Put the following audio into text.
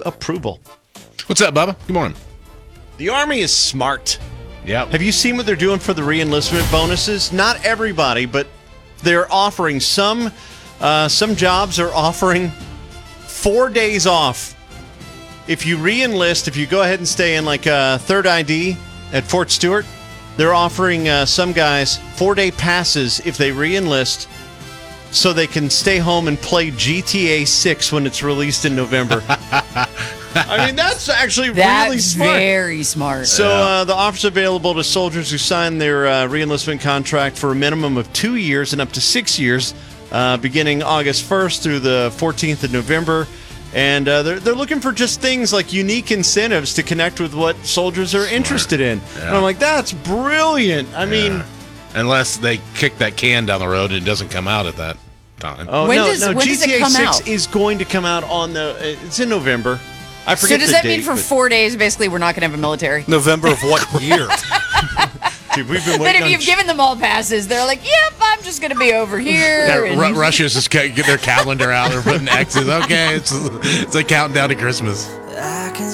approval. What's up, Bubba? Good morning. The Army is smart. Yep. Have you seen what they're doing for the re-enlistment bonuses? Not everybody, but they're offering some jobs are offering 4 days off. If you re-enlist, if you go ahead and stay in like Third ID at Fort Stewart, they're offering some guys 4-day passes if they re-enlist so they can stay home and play GTA 6 when it's released in November. I mean, that's actually really smart. That's very smart. So the offer's available to soldiers who sign their re-enlistment contract for a minimum of 2 years and up to 6 years, beginning August 1st through the 14th of November. And they're looking for just things like unique incentives to connect with what soldiers are interested in. Yeah. And I'm like, that's brilliant. I mean... Unless they kick that can down the road and it doesn't come out at that time. Oh, when no, does GTA it come 6 out? is going to come out on it's in November. I forget So does the that date, mean for but- 4 days, basically, we're not going to have a military? November of what year? Dude, we've been But waiting if on you've given them all passes, they're like, yep, I'm just going to be over here. Yeah, and- Russia's just get their calendar out. They're putting X's. Okay, it's like counting down to Christmas. I can